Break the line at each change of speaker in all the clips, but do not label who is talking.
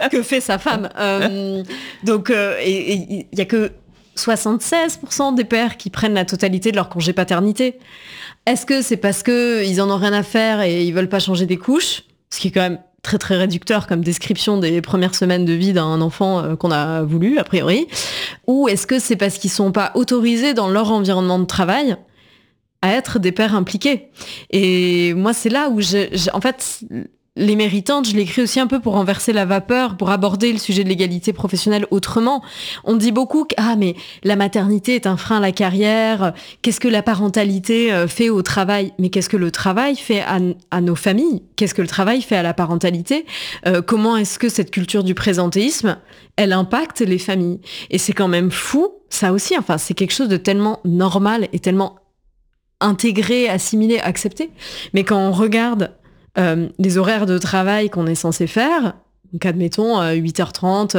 que fait sa femme. Donc, il y a que 76% des pères qui prennent la totalité de leur congé paternité. Est-ce que c'est parce qu'ils en ont rien à faire et ils veulent pas changer des couches? Ce qui est quand même très très réducteur comme description des premières semaines de vie d'un enfant qu'on a voulu, a priori. Ou est-ce que c'est parce qu'ils sont pas autorisés dans leur environnement de travail à être des pères impliqués? Et moi, c'est là où en fait, les méritantes, je l'écris aussi un peu pour renverser la vapeur, pour aborder le sujet de l'égalité professionnelle autrement. On dit beaucoup que mais la maternité est un frein à la carrière. Qu'est-ce que la parentalité fait au travail? Mais qu'est-ce que le travail fait à nos familles? Qu'est-ce que le travail fait à la parentalité? Comment est-ce que cette culture du présentéisme, elle impacte les familles? Et c'est quand même fou, ça aussi. Enfin, c'est quelque chose de tellement normal et tellement intégré, assimilé, accepté. Mais quand on regarde les horaires de travail qu'on est censé faire, donc admettons 8h30,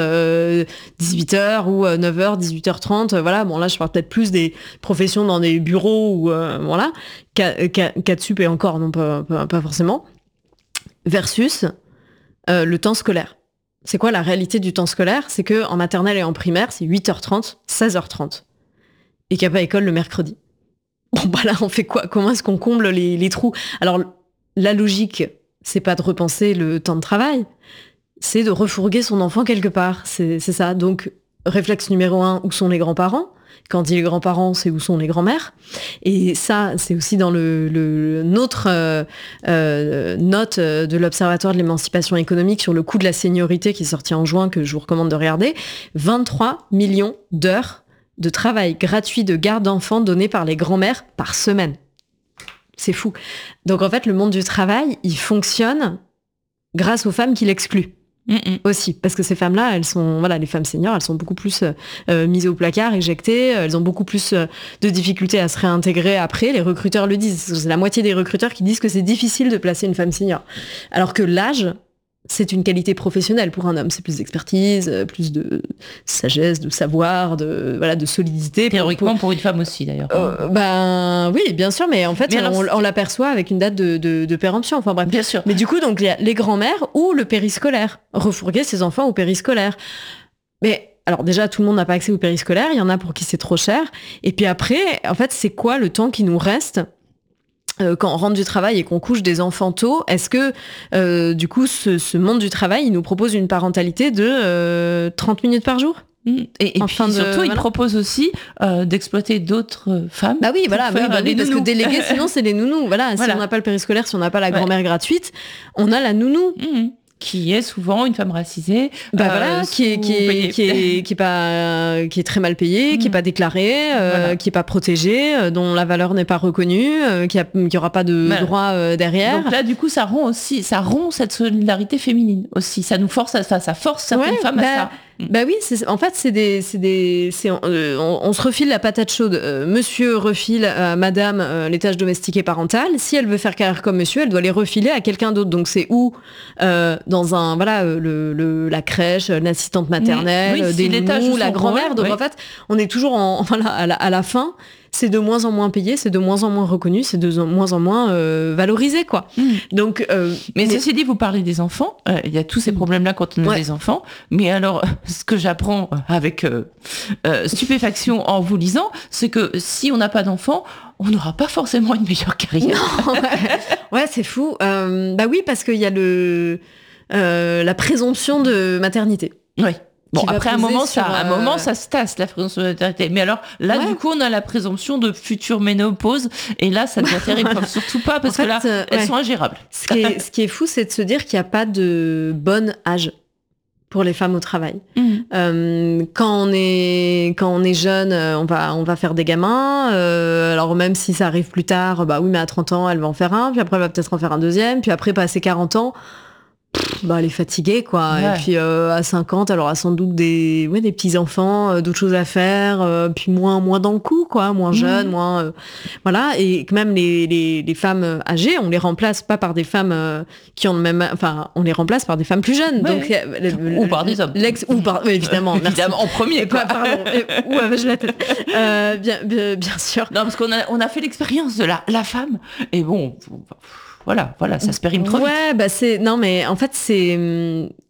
18h ou 9h, 18h30, voilà, bon là je parle peut-être plus des professions dans des bureaux ou voilà, 4 sup et encore, non pas forcément, versus le temps scolaire. C'est quoi la réalité du temps scolaire? C'est que en maternelle et en primaire, c'est 8h30, 16h30. Et qu'il n'y a pas école le mercredi. Bon bah là on fait quoi? Comment est-ce qu'on comble les trous? Alors la logique, c'est pas de repenser le temps de travail, c'est de refourguer son enfant quelque part. C'est ça. Donc, réflexe numéro 1, où sont les grands-parents? Quand on dit les grands-parents, c'est où sont les grands-mères? Et ça, c'est aussi dans notre note de l'Observatoire de l'émancipation économique sur le coût de la seniorité qui est sorti en juin, que je vous recommande de regarder. 23 millions d'heures de travail gratuit de garde d'enfants données par les grands-mères par semaine. C'est fou. Donc en fait, le monde du travail, il fonctionne grâce aux femmes qui l'excluent. Aussi. Parce que ces femmes-là, elles sont, voilà, les femmes seniors, elles sont beaucoup plus mises au placard, éjectées, elles ont beaucoup plus de difficultés à se réintégrer après. Les recruteurs le disent. C'est la moitié des recruteurs qui disent que c'est difficile de placer une femme senior. Alors que l'âge, c'est une qualité professionnelle pour un homme. C'est plus d'expertise, plus de sagesse, de savoir, de solidité.
Théoriquement pour une femme aussi, d'ailleurs.
Oui, bien sûr, mais en fait, on l'aperçoit avec une date de péremption. Enfin bref.
Bien sûr.
Mais du coup, donc, il y a les grands-mères ou le périscolaire. Refourguer ses enfants au périscolaire. Mais alors déjà, tout le monde n'a pas accès au périscolaire. Il y en a pour qui c'est trop cher. Et puis après, en fait, c'est quoi le temps qui nous reste quand on rentre du travail et qu'on couche des enfants tôt? Est-ce que, du coup, ce monde du travail, il nous propose une parentalité de 30 minutes par jour?
Et puis surtout, il propose aussi d'exploiter d'autres femmes.
Bah oui, voilà, parce que déléguer, sinon c'est les nounous. Voilà, si on n'a pas le périscolaire, si on n'a pas la grand-mère gratuite, on a la nounou.
Qui est souvent une femme racisée,
qui est très mal payée, qui est pas déclarée, qui est pas protégée, dont la valeur n'est pas reconnue, qui aura pas de droit derrière.
Donc là, du coup, ça rompt cette solidarité féminine aussi. Ça nous force ça force certaines femmes à ça.
Bah oui, en fait, on se refile la patate chaude. Monsieur refile à madame les tâches domestiques et parentales. Si elle veut faire carrière comme monsieur, elle doit les refiler à quelqu'un d'autre. Donc c'est dans la crèche, l'assistante maternelle, des nounous, la grand-mère. Donc en fait, on est toujours à la fin. C'est de moins en moins payé, c'est de moins en moins reconnu, c'est de moins en moins valorisé, quoi. Donc,
mais ceci dit, vous parlez des enfants. Il y a tous ces problèmes-là quand on a des enfants. Mais alors, ce que j'apprends avec stupéfaction en vous lisant, c'est que si on n'a pas d'enfants, on n'aura pas forcément une meilleure carrière.
Non, ouais, c'est fou. Bah oui, parce qu'il y a la présomption de maternité.
Oui. Bon, après, un moment, ça se tasse, la présomption de maternité. Mais alors, là, du coup, on a la présomption de future ménopause. Et là, ça devient terrible. Surtout pas, parce que là, elles sont ingérables.
Ce qui est fou, c'est de se dire qu'il n'y a pas de bon âge pour les femmes au travail. Quand on est jeune, on va faire des gamins. Alors, même si ça arrive plus tard, bah oui, mais à 30 ans, elle va en faire un. Puis après, elle va peut-être en faire un deuxième. Puis après, passer 40 ans... elle est fatiguée, quoi. Ouais. Et puis à 50, elle aura sans doute des petits-enfants, d'autres choses à faire, puis moins dans le coup, quoi, moins jeunes, moins... voilà, et même les femmes âgées, on les remplace pas par des femmes qui ont le même... Enfin, on les remplace par des femmes plus jeunes.
Ouais.
Donc,
ou par des hommes.
Oui, évidemment.
Évidemment, en premier, quoi.
Pardon. Où avais-je la tête bien sûr.
Non, parce qu'on a fait l'expérience de la femme, et bon... Voilà, ça se périme trop vite.
Ouais, bah non, mais en fait,